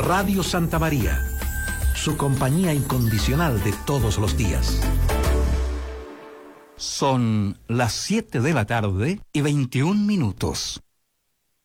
Radio Santa María, su compañía incondicional de todos los días. Son las 7 de la tarde y 21 minutos.